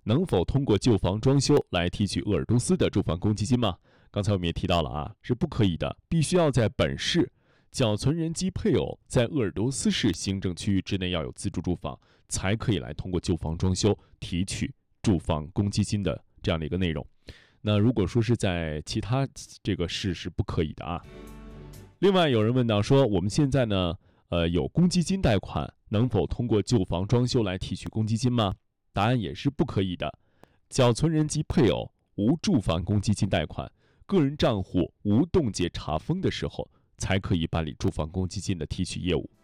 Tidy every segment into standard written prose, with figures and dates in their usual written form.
能否通过旧房装修来提取鄂尔多斯的住房公积金吗？刚才我们也提到了啊，是不可以的，必须要在本市缴存人及配偶在鄂尔多斯市行政区域之内要有自住住房，才可以来通过旧房装修提取住房公积金的这样的一个内容。那如果说是在其他这个市是不可以的啊。另外有人问到说，我们现在呢有公积金贷款，能否通过旧房装修来提取公积金吗？答案也是不可以的。缴存人及配偶无住房公积金贷款，个人账户无冻结查封的时候，才可以办理住房公积金的提取业务。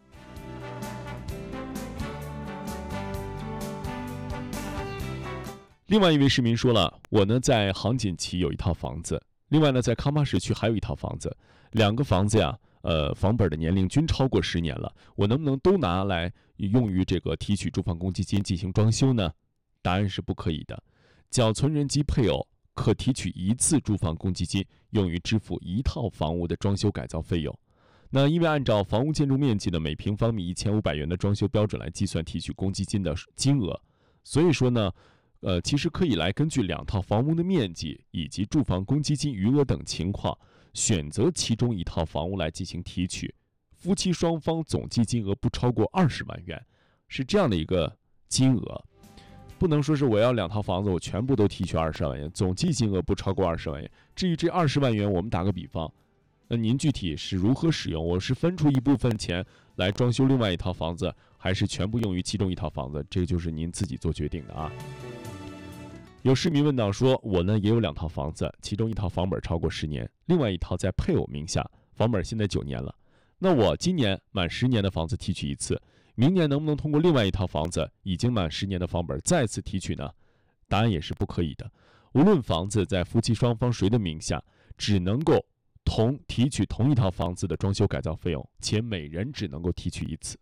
另外一位市民说了，我呢在杭锦旗有一套房子，另外呢在康巴市区还有一套房子，两个房子呀，房本的年龄均超过10年了，我能不能都拿来用于这个提取住房公积金进行装修呢？答案是不可以的。缴存人及配偶可提取一次住房公积金，用于支付一套房屋的装修改造费用。那因为按照房屋建筑面积的每平方米1500元的装修标准来计算提取公积金的金额，所以说呢，其实可以来根据两套房屋的面积以及住房公积金余额等情况，选择其中一套房屋来进行提取。夫妻双方总计金额不超过20万元，是这样的一个金额。不能说是我要两套房子，我全部都提取20万元，总计金额不超过20万元。至于这20万元，我们打个比方，那您具体是如何使用？我是分出一部分钱来装修另外一套房子，还是全部用于其中一套房子？这个就是您自己做决定的啊。有市民问到说，我呢也有2套房子，其中一套房本超过10年，另外一套在配偶名下，房本现在9年了。那我今年满10年的房子提取一次，明年能不能通过另外一套房子已经满10年的房本再次提取呢？答案也是不可以的。无论房子在夫妻双方谁的名下，只能够提取同一套房子的装修改造费用，且每人只能够提取一次。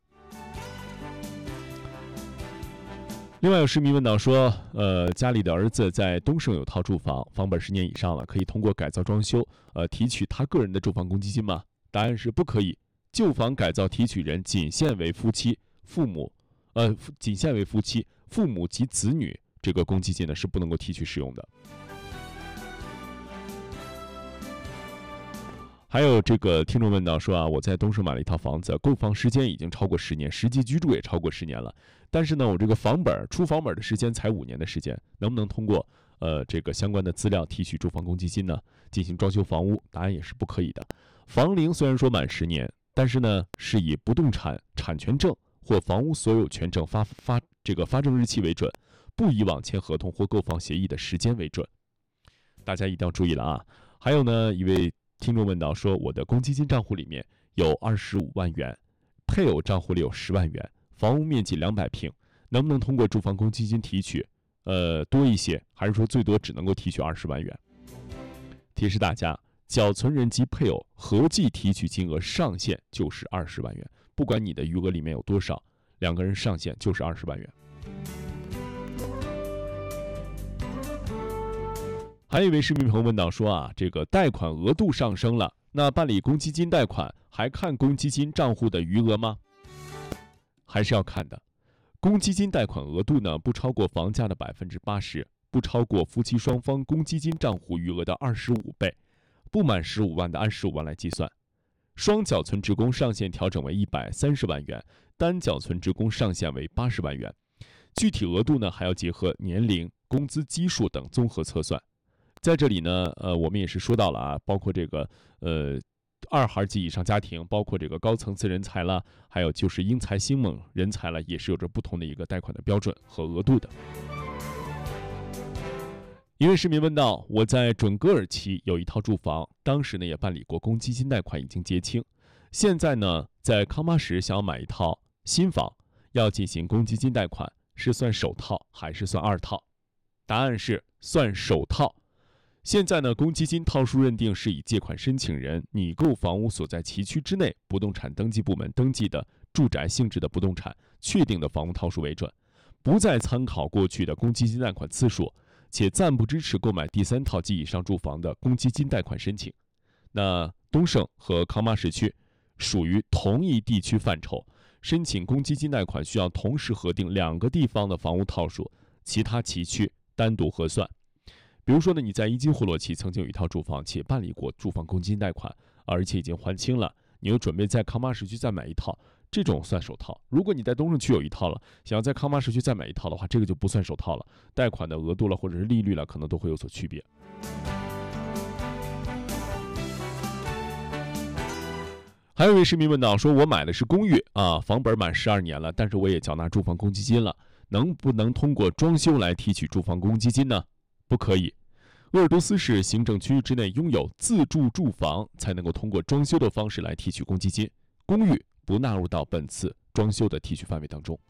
另外有市民问到说，家里的儿子在东胜有套住房，房本10年以上了，可以通过改造装修，提取他个人的住房公积金吗？答案是不可以。旧房改造提取人仅限为夫妻、父母及子女，这个公积金呢是不能够提取使用的。还有这个听众问到说啊，我在东胜买了一套房子，购房时间已经超过10年，实际居住也超过10年了，但是呢，我这个出房本的时间才5年的时间，能不能通过这个相关的资料提取住房公积金呢？进行装修房屋？答案也是不可以的。房龄虽然说满10年，但是呢，是以不动产产权证或房屋所有权证发证日期为准，不以往签合同或购房协议的时间为准。大家一定要注意了啊！还有呢，一位听众问到说，我的公积金账户里面有25万元，配偶账户里有10万元，房屋面积200平，能不能通过住房公积金提取？多一些，还是说最多只能够提取20万元？提示大家，缴存人及配偶合计提取金额上限就是20万元，不管你的余额里面有多少，两个人上限就是20万元。还有一位市民朋友问到说啊，这个贷款额度上升了，那办理公积金贷款还看公积金账户的余额吗？还是要看的。公积金贷款额度呢，不超过房价的80%，不超过夫妻双方公积金账户余额的25倍，不满15万的按15万来计算。双缴存职工上限调整为130万元，单缴存职工上限为80万元。具体额度呢，还要结合年龄、工资基数等综合测算。在这里呢，我们也是说到了啊，包括这个2孩及以上家庭，包括这个高层次人才了，还有就是英才星猛人才了，也是有着不同的一个贷款的标准和额度的。一位市民问到，我在准格尔旗有一套住房，当时呢也办理过公积金贷款，已经结清，现在呢在康巴什想要买一套新房，要进行公积金贷款，是算首套还是算2套？答案是算首套。现在呢，公积金套数认定是以借款申请人拟购房屋所在旗区之内不动产登记部门登记的住宅性质的不动产确定的房屋套数为准，不再参考过去的公积金贷款次数，且暂不支持购买第3套及以上住房的公积金贷款申请。那东胜和康巴什区属于同一地区范畴，申请公积金贷款需要同时核定2个地方的房屋套数，其他旗区单独核算。比如说呢，你在一金活络期曾经有一套住房，且办理过住房公积金贷款，而且已经还清了，你又准备在康巴市区再买一套，这种算首套。如果你在东胜区有一套了，想要在康巴市区再买一套的话，这个就不算首套了，贷款的额度了或者是利率了，可能都会有所区别。还有一位市民问到说，我买的是公寓啊，房本满12年了，但是我也缴纳住房公积金了，能不能通过装修来提取住房公积金呢？不可以。鄂尔多斯市行政区域之内拥有自住住房，才能够通过装修的方式来提取公积金，公寓不纳入到本次装修的提取范围当中。